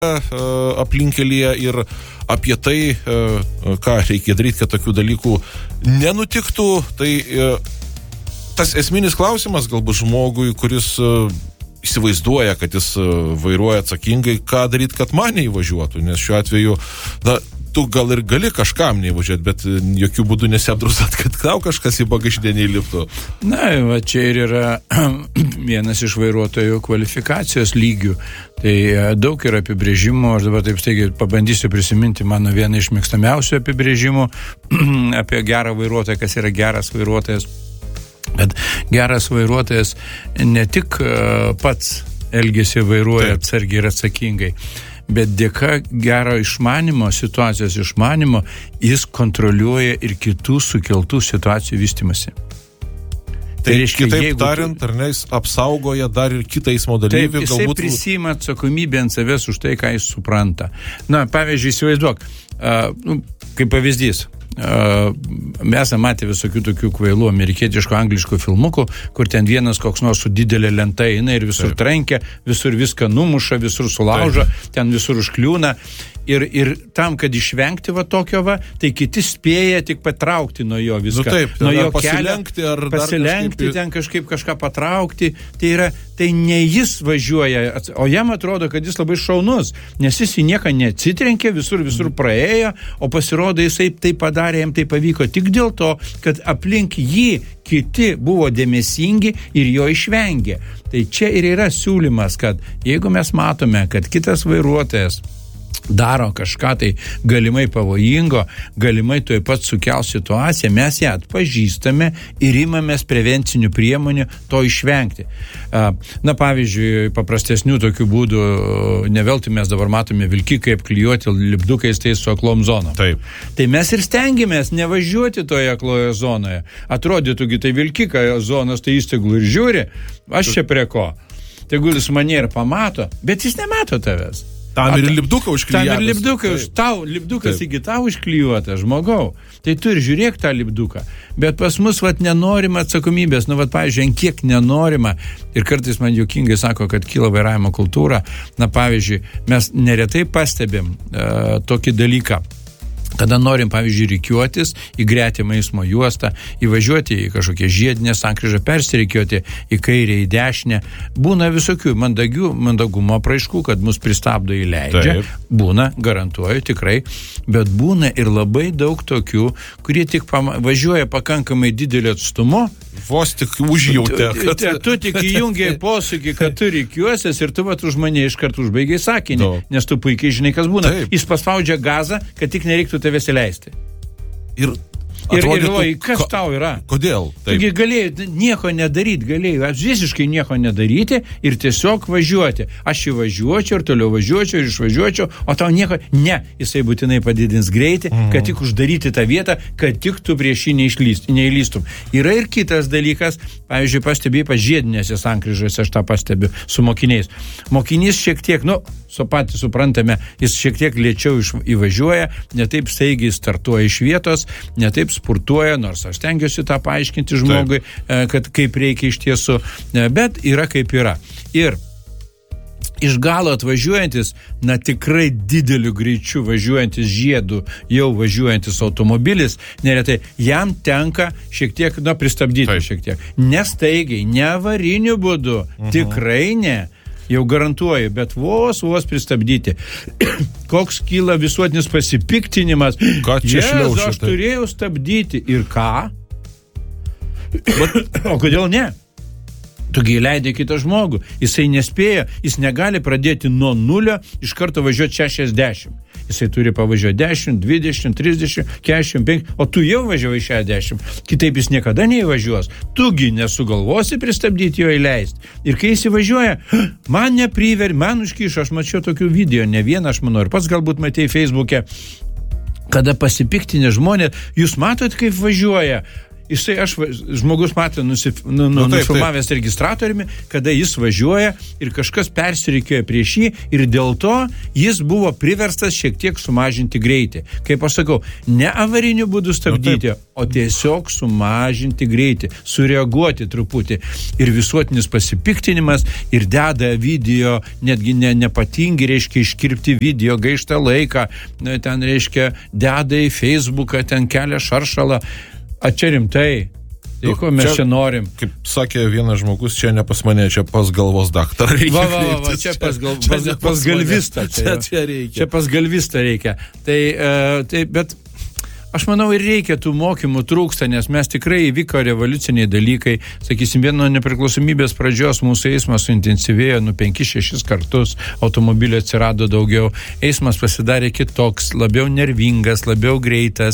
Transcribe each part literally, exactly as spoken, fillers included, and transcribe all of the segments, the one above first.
aplinkelyje ir apie tai, ką reikia daryti, kad tokių dalykų nenutiktų. Tai tas esminis klausimas galbūt žmogui, kuris įsivaizduoja, kad jis vairuoja atsakingai, ką daryti, kad man neįvažiuotų, nes šiuo atveju, na, tu gal ir gali kažkam neįvažiuoti, bet jokių būdų nesiapdrausat, kad tau kažkas į bagažinę neįliptų. Na, va čia ir yra vienas iš vairuotojų kvalifikacijos lygių. Tai daug yra apibrėžimų, aš dabar taip staigiai pabandysiu prisiminti mano vieną iš mėgstamiausių apibrėžimų apie gerą vairuotoją, kas yra geras vairuotojas. Bet geras vairuotojas ne tik pats elgiasi vairuoja atsargiai ir atsakingai, bet dėka gero išmanimo, situacijos išmanimo, jis kontroliuoja ir kitų sukeltų situacijų vystimasi. Tai, tai reiškia, kitaip jeigu, tariant, ar ne, jis apsaugoja dar ir kitą eismo dalyvį. Taip, jisai galbūt prisima atsakomybę ant savęs už tai, ką jis supranta. Na, pavyzdžiui, įsivaizduok, uh, nu, kaip pavyzdys, Uh, mes esame matę visokių tokių kvailų amerikietiško, angliško filmukų, kur ten vienas koks nors su didelė lenta eina ir visur Taip. trenkia, visur viską numuša, visur sulaužo, Taip. ten visur užkliūna. Ir, ir tam, kad išvengti va tokio va, tai kiti spėja tik patraukti nuo jo viską. Nu taip, nuo jo pasilenkti kelio, ar pasilenkti, kažkaip... ten kažkaip kažką patraukti. Tai yra, tai ne jis važiuoja, o jam atrodo, kad jis labai šaunus, nes jis į nieką neatsitrenkė, visur, visur praėjo, o pasirodo jisai tai padarė, jam tai pavyko tik dėl to, kad aplink jį kiti buvo dėmesingi ir jo išvengė. Tai čia ir yra siūlymas, kad jeigu mes matome, kad kitas vairuotojas daro kažką tai galimai pavojingo, galimai tuoj pat sukels situaciją, mes ją atpažįstame ir imamės prevencinių priemonių to išvengti. Na, pavyzdžiui, paprastesnių tokių būdų, ne veltui mes dabar matome vilkikai apklijuoti lipdukais tais su aklom zonom. Taip. Tai mes ir stengiamės nevažiuoti toje akloje zonoje. Atrodytųgi, tai vilkika zonos, tai jis tegul ir žiūri, aš čia prie ko. Tegul jis mane ir pamato, bet jis nemato tavęs. Tam ir lipduką užklijuotas. Tam ir lipduką, tau, lipdukas iki tau užklijuotas, žmogau. Tai tu ir žiūrėk tą lipduką. Bet pas mus, vat, nenorima atsakomybės. Nu, vat, pavyzdžiui, ant kiek nenorima. Ir kartais man juokingai sako, kad kyla vairavimo kultūra. Na, pavyzdžiui, mes neretai pastebim uh, tokį dalyką. Kada norim, pavyzdžiui, rikiuotis į gretimą eismo juostą, įvažiuoti į kažkokią žiedinę sankryžą, persirikiuoti į kairę, į dešinę. Būna visokių mandagių, mandagumo apraiškų, kad mus pristabdo įleidžia. Taip. Būna, garantuoju, tikrai. Bet būna ir labai daug tokių, kurie tik pama- važiuoja pakankamai didelį atstumu. Vos tik užjautė. Tu, tu, tu tik įjungiai posūkį, kad tu rikiuosies ir tu vat už mane iškart užbaigiai sakinį, no. nes tu puikiai žinai, kas būna. Taip. Jis paspaudžia gazą, kad tik nereiktų tavęs įleisti. Ir Ir galvoji, kas ko, tau yra? Kodėl? Taigi galėjai nieko nedaryti, galėjai visiškai nieko nedaryti ir tiesiog važiuoti. Aš įvažiuočiau ir toliau važiuočiau ir išvažiuočiau, o tau nieko, ne, jisai būtinai padidins greitį, mm. kad tik uždaryti tą vietą, kad tik tu prieš jį neįlystum. Yra ir kitas dalykas, pavyzdžiui, pastebėjai pažiedinėse sankryžose, aš tą pastebiu su mokiniais. Mokinys šiek tiek, nu, su patys suprantame, jis šiek tiek lėčiau iš, įvažiuoja, ne taip staigiai startuoja iš vietos, ne taip spurtuoja, nors aš stengiuosi tą paaiškinti žmogui, Taip. kad kaip reikia iš tiesų, bet yra kaip yra. Ir iš galo atvažiuojantis, na tikrai dideliu greičiu važiuojantis žiedų, jau važiuojantis automobilis, neretai jam tenka šiek tiek, na, pristabdyti Taip. šiek tiek. Ne staigiai, ne avariniu būdu, mhm. tikrai ne. Jau garantuoju, bet vos, vos pristabdyti. Koks kyla visuotinis pasipiktinimas. Ką čia šliaušia? Aš turėjau stabdyti. Ir ką? O kodėl ne? Tugi įleidai kitą žmogų. Jisai nespėja, jis negali pradėti nuo nulio iš karto važiuoti šešiasdešimt. Jisai turi pavažiuoti dešimt, dvidešimt, trisdešimt, keturiasdešimt penki, o tu jau važiavai šešiasdešimt. Kitaip jis niekada neįvažiuos. Tugi nesugalvosi pristabdyti jo įleisti. Ir kai jis įvažiuoja, man nepriver, man užkišo, aš mačiau tokių video, ne vieną, aš manau, ir pats galbūt matei Facebook'e, kada pasipiktinė žmonės, jūs matot, kaip važiuoja. jisai, aš, žmogus matė, nusif, nu, nu, nu, nufilmavęs registratoriumi, kada jis važiuoja ir kažkas persirikėjo prieš jį ir dėl to jis buvo priverstas šiek tiek sumažinti greitį. Kaip aš sakau, ne avariniu būdu stabdyti, nu, o tiesiog sumažinti greitį, sureaguoti truputį. Ir visuotinis pasipiktinimas, ir deda video, netgi ne, nepatingi, reiškia, iškirpti video, gaištą laiką, ten, reiškia, deda į Facebooką, ten kelia šaršalą. A čia rimtai, tai ko mes čia, čia norim. Kaip sakė vienas žmogus, čia ne pas mane, čia pas galvos daktarą reikia. Va, va, va, čia pas, gal, čia pas, pas, pas galvistą. Čia, čia, čia, reikia. Čia pas galvistą reikia. Tai, uh, tai, bet aš manau ir reikia tų mokymų trūksta, nes mes tikrai įvyko revoliuciniai dalykai. Sakysim, vieno nepriklausomybės pradžios mūsų eismas suintensyvėjo nu penkis šešis kartus, automobilių atsirado daugiau, eismas pasidarė kitoks, labiau nervingas, labiau greitas,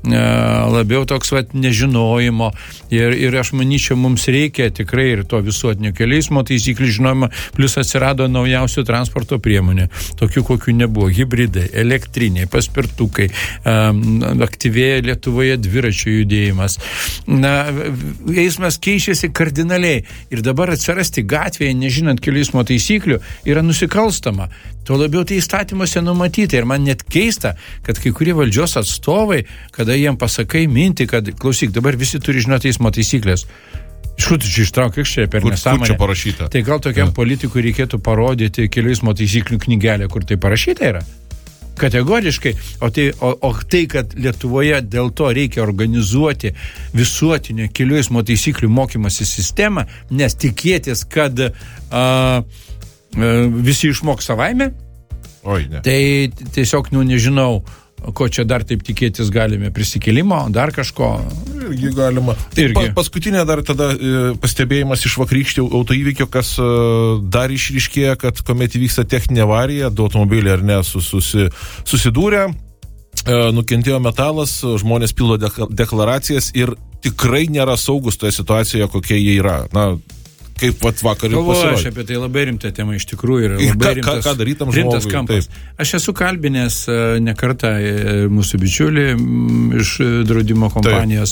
labiau toks vat nežinojimo. Ir, ir aš manyčiau, mums reikia tikrai ir to visuotinio kelių eismo taisyklių žinojimo, plus atsirado naujausių transporto priemonių, tokių kokių nebuvo, hibridai, elektriniai, paspirtukai, um, aktyvėja Lietuvoje dviračių judėjimas. Na, eismas keičiasi kardinaliai ir dabar atsirasti gatvėje, nežinant kelių eismo taisyklių, yra nusikalstama. Tuo labiau tai įstatymuose numatyta ir man net keista, kad kai kurie valdžios atstovai, kada jiem pasakai mintį, kad klausyk, dabar visi turi žinoti eismo taisyklės. Iš kur tu čia ištrauk, iš čia per nesąmonę. Kur čia parašyta? Tai gal tokiam ja. politikui reikėtų parodyti kelių eismo taisyklių knygelę, kur tai parašyta yra? Kategoriškai, o tai, o, o tai, kad Lietuvoje dėl to reikia organizuoti visuotinio kelių eismo taisyklių mokymosi sistemą, nes tikėtis, kad a, a, visi išmok savaime, Oi, ne. tai tiesiog, nu, nežinau, ko čia dar taip tikėtis galime, prisikėlimo, dar kažko. Irgi galima. Irgi. Pa, paskutinė dar tada e, pastebėjimas iš vakarykštį autoįvykio, kas e, dar išryškėja, kad kuomet įvyksta techninė avarija, du automobiliai ar ne susi, susidūrė, e, nukentėjo metalas, žmonės pildo deklaracijas ir tikrai nėra saugus toje situacijoje, kokie jie yra. Na, kaip vat vakar ir pasirodė. Aš apie tai labai rimta tema iš tikrųjų yra. Labai rimtas, ką, ką darytam rimtas žmogui, kampas. taip. Aš esu kalbinęs ne kartą mūsų bičiulį iš draudimo kompanijos.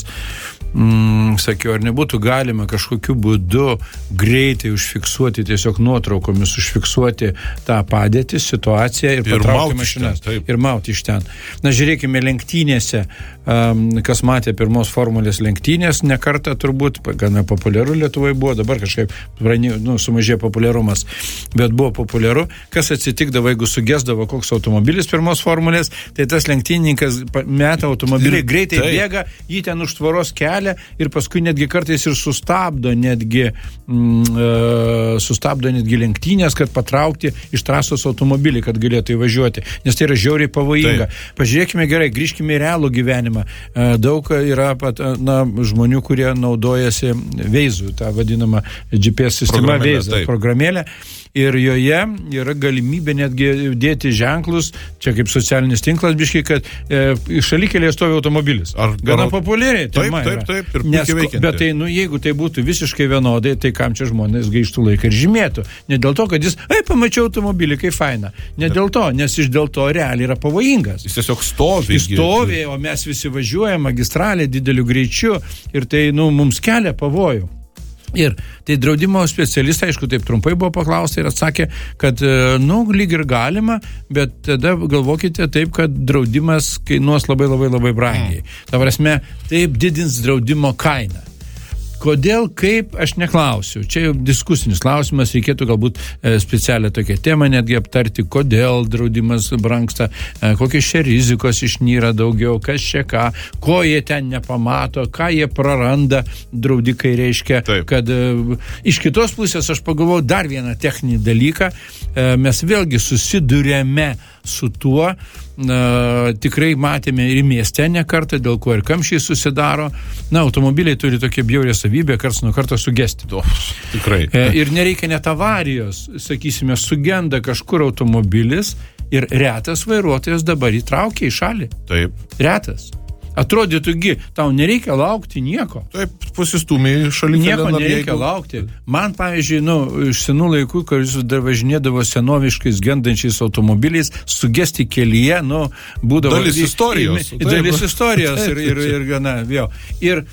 Mm, sakiau, ar nebūtų galima kažkokiu būdu greitai užfiksuoti, tiesiog nuotraukomis užfiksuoti tą padėtį, situaciją ir, ir patraukti mašinas. Ten, ir mauti iš ten. Na, žiūrėkime, lenktynėse, um, kas matė pirmos formulės lenktynės, ne kartą turbūt, gana populiaru Lietuvoje buvo, dabar kažkaip nu, sumažėjo populiarumas, bet buvo populiaru. Kas atsitikdavo, jeigu sugesdavo koks automobilis pirmos formulės, tai tas lenktynininkas meta automobilį, greitai tai. bėga, jį ten už tvoros kelia ir paskui netgi kartais ir sustabdo netgi, mm, e, sustabdo netgi lenktynės, kad patraukti iš trasos automobilį, kad galėtų įvažiuoti, nes tai yra žiauriai pavojinga. Tai. Pažiūrėkime gerai, grįžkime į realų gyvenimą. E, daug yra pat, na, žmonių, kurie naudojasi Veizu, tą vadinamą G P S sistema Veizu programėlę. Ir joje yra galimybė netgi dėti ženklus, čia kaip socialinis tinklas biškai, kad e, šalikelėje stovi automobilis. Ar gana ar... populiariai. Taip, taip, taip, ir puikiai veikianti. Bet tai, nu, jeigu tai būtų visiškai vienodai, tai kam čia žmonės gaištų laiką ir žymėtų. Ne dėl to, kad jis, ai, pamačiau automobilį, kaip faina. Ne dėl to, nes iš dėl to realiai yra pavojingas. Jis tiesiog stovi. Jis stovi, o mes visi važiuojame magistralė dideliu greičiu ir tai, nu, mums kelia pavojų. Ir tai draudimo specialistai, aišku, taip trumpai buvo paklausta ir atsakė, kad, nu, lyg ir galima, bet tada galvokite taip, kad draudimas kainuos labai labai labai brangiai. Ta prasme, taip didins draudimo kainą. Kodėl, kaip, aš neklausiu. Čia jau diskusinis klausimas, reikėtų galbūt e, specialią tokią temą netgi aptarti, kodėl draudimas brangsta, e, kokios čia rizikos išnyra daugiau, kas čia ką, ko jie ten nepamato, ką jie praranda, draudikai reiškia, Taip. kad e, iš kitos pusės aš pagalvojau dar vieną techninį dalyką, e, mes vėlgi susidurėme su tuo, na, tikrai matėme ir mieste ne kartą, dėl ko ir kamščiai susidaro. Na, automobiliai turi tokią bjaurią savybę, karts nuo karto sugesti. O, tikrai. E, ir nereikia net avarijos, sakysime, sugenda kažkur automobilis ir retas vairuotojas dabar įtraukia į šalį. Taip. Retas. Atrodytųgi, tau nereikia laukti nieko. Taip, pasistūmė šalia. Nieko nereikia jeigu... laukti. Man, pavyzdžiui, nu, iš senų laikų, kai jis dar važinėdavo senoviškais gendančiais automobiliais, sugesti kelyje, nu, būdavo... Dalis istorijos. Dalis istorijos ir, ir, ir gana, vėl. Ir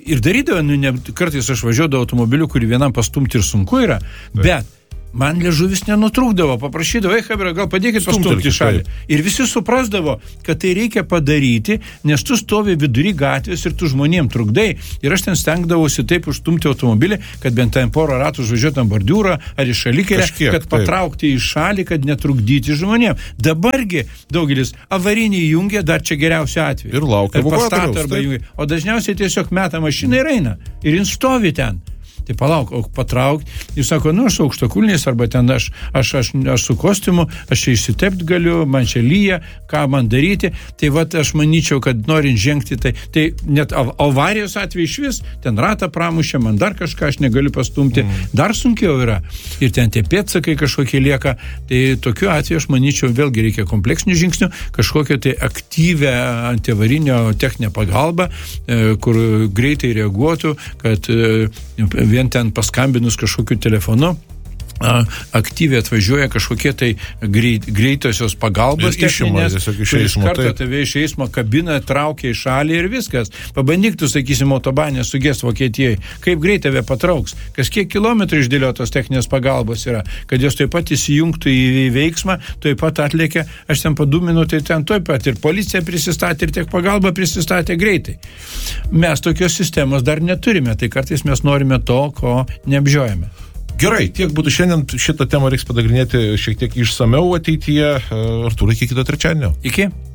ir darydavo, nu, ne, kartais aš važiuodavau automobiliu, kurį vienam pastumti ir sunku yra, Taip. bet man liežuvis nenutrūkdavo, paprašydavo, ei, Hebra, gal padėkit pastumti į šalį. Ir visi suprasdavo, kad tai reikia padaryti, nes tu stovi vidury gatvės ir tu žmonėm trukdai. Ir aš ten stengdavausi taip užstumti automobilį, kad bent ten porą ratų užvažiuotam bordiūrą ar į šalikelę, kad patraukti į šalį, kad netrukdyti žmonėm. Dabargi daugelis avarinį jungia, dar čia geriausia atveju. Ir laukia evakuatoriaus. O dažniausiai tiesiog meta mašiną ir eina. Ir jin stovi ten. Tai palauk, o patraukti. Jis sako, nu, aš su aukštakulniais, arba ten aš, aš, aš, aš su kostiumu, aš čia išsitept galiu, man čia lyja, ką man daryti. Tai vat aš manyčiau, kad norint žengti, tai, tai net avarijos atveju iš vis, ten ratą pramušė, man dar kažką aš negaliu pastumti, mm. dar sunkiau yra. Ir ten tie pėdsakai kažkokie lieka. Tai tokiu atveju aš manyčiau, vėlgi reikia kompleksinių žingsnių, kažkokią tai aktyvę antiavarinio techninę pagalbą, kur greitai reaguotų, kad vien ten paskambinus kažkokiu telefonu, aktyviai atvažiuoja kažkokie tai greit, greitosios pagalbos techninės, kuris kartą tave iš eismo kabiną traukia į šalį ir viskas. Pabandyk tu, sakysim, autobanė sugės Vokietijoje, kaip greit tave patrauks, kas kiek kilometrų išdėliotos techninės pagalbos yra, kad jos taip pat įsijungtų į veiksmą, taip pat atlėkia, aš ten paduminu, tai ten taip pat ir policija prisistatė, ir tiek pagalba prisistatė greitai. Mes tokios sistemos dar neturime, tai kartais mes norime to, ko neapžiojame. Gerai, tiek būtų šiandien, šitą temą reiks padagrinėti šiek tiek išsameu ateityje. Artūrai, iki kito trečiadienio. Iki.